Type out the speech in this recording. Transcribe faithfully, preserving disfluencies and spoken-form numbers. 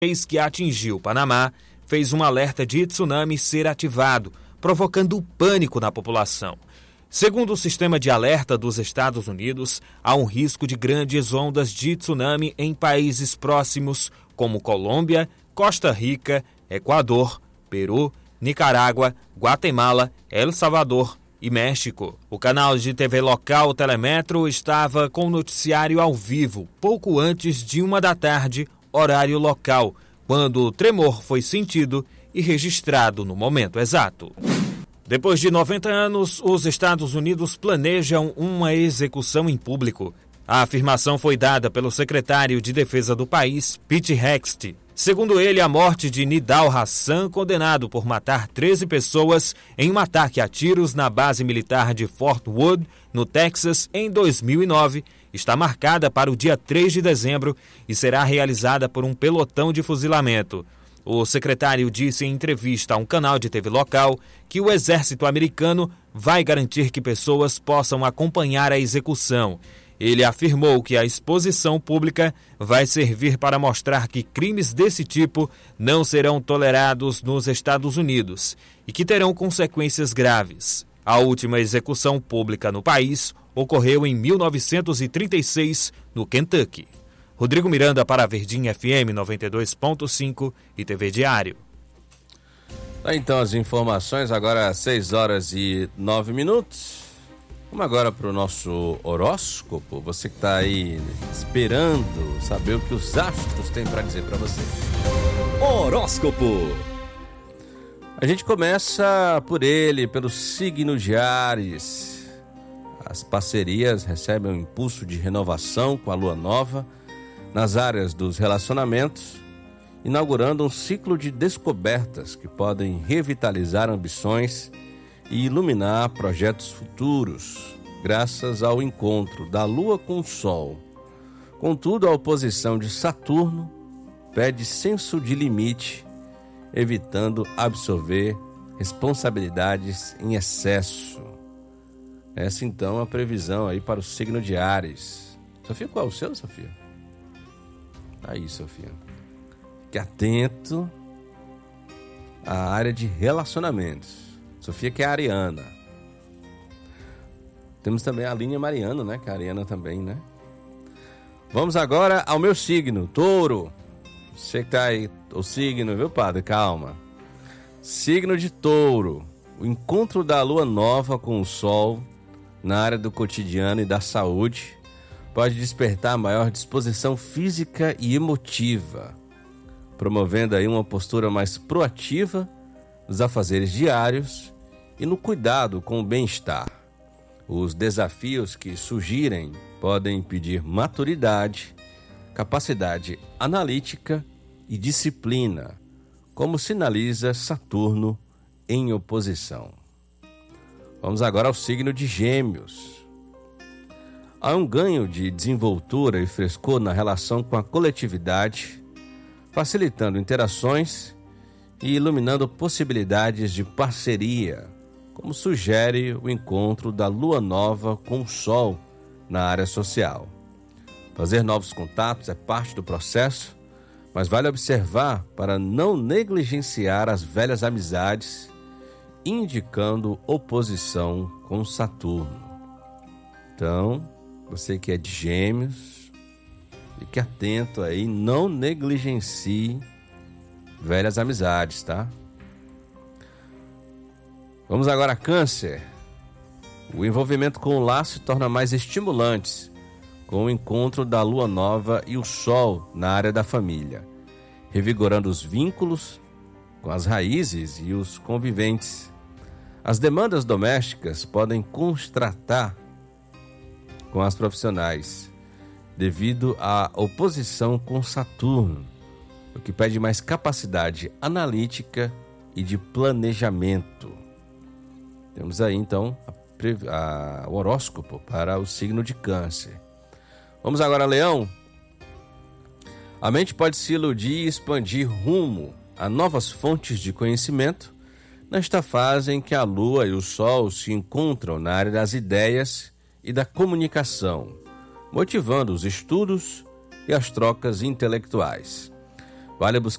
que atingiu o Panamá fez um alerta de tsunami ser ativado, provocando pânico na população. Segundo o sistema de alerta dos Estados Unidos, há um risco de grandes ondas de tsunami em países próximos, como Colômbia, Costa Rica, Equador, Peru, Nicarágua, Guatemala, El Salvador e México. O canal de T V local Telemetro estava com o noticiário ao vivo, pouco antes de uma da tarde, horário local, quando o tremor foi sentido e registrado no momento exato. Depois de noventa anos, os Estados Unidos planejam uma execução em público. A afirmação foi dada pelo secretário de Defesa do país, Pete Hegseth. Segundo ele, a morte de Nidal Hassan, condenado por matar treze pessoas em um ataque a tiros na base militar de Fort Wood, no Texas, em dois mil e nove, está marcada para o dia três de dezembro e será realizada por um pelotão de fuzilamento. O secretário disse em entrevista a um canal de T V local que o exército americano vai garantir que pessoas possam acompanhar a execução. Ele afirmou que a exposição pública vai servir para mostrar que crimes desse tipo não serão tolerados nos Estados Unidos e que terão consequências graves. A última execução pública no país ocorreu em mil novecentos e trinta e seis, no Kentucky. Rodrigo Miranda para a Verdinha F M noventa e dois ponto cinco e T V Diário. Então as informações, agora seis horas e nove minutos. Vamos agora para o nosso horóscopo. Você que está aí esperando saber o que os astros têm para dizer para você. Horóscopo. A gente começa por ele, pelo signo de Áries. As parcerias recebem um impulso de renovação com a lua nova nas áreas dos relacionamentos, inaugurando um ciclo de descobertas que podem revitalizar ambições e iluminar projetos futuros, graças ao encontro da Lua com o Sol. Contudo, a oposição de Saturno pede senso de limite, evitando absorver responsabilidades em excesso. Essa então é a previsão aí para o signo de Áries. Sofia, qual é o seu, Sofia? Aí, Sofia. Fique atento à área de relacionamentos. Sofia, que é a Ariana. Temos também a linha Mariana, né? Que é a Ariana também, né? Vamos agora ao meu signo, Touro. Você que tá aí, o signo, viu, padre? Calma. Signo de Touro. O encontro da lua nova com o sol na área do cotidiano e da saúde pode despertar maior disposição física e emotiva, promovendo aí uma postura mais proativa nos afazeres diários e no cuidado com o bem-estar. Os desafios que surgirem podem pedir maturidade, capacidade analítica e disciplina, como sinaliza Saturno em oposição. Vamos agora ao signo de Gêmeos. Há um ganho de desenvoltura e frescor na relação com a coletividade, facilitando interações e iluminando possibilidades de parceria, como sugere o encontro da lua nova com o sol na área social. Fazer novos contatos é parte do processo, mas vale observar para não negligenciar as velhas amizades, indicando oposição com Saturno. Então, você que é de Gêmeos, fique atento aí, não negligencie velhas amizades, tá? Vamos agora a Câncer. O envolvimento com o lar se torna mais estimulante com o encontro da lua nova e o sol na área da família, revigorando os vínculos com as raízes e os conviventes. As demandas domésticas podem contrastar com as profissionais, devido à oposição com Saturno, o que pede mais capacidade analítica e de planejamento. Temos aí então a, a, o horóscopo para o signo de Câncer. Vamos agora, Leão. A mente pode se iludir e expandir rumo a novas fontes de conhecimento nesta fase em que a Lua e o Sol se encontram na área das ideias e da comunicação, motivando os estudos e as trocas intelectuais. Vale buscar